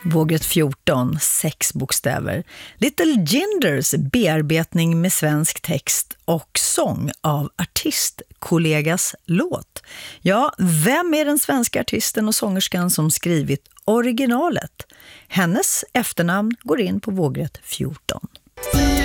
Vågrätt 14, 6 bokstäver. Little Gingers bearbetning med svensk text och sång av artistkollegas låt. Ja, vem är den svenska artisten och sångerskan som skrivit originalet? Hennes efternamn går in på vågrätt 14.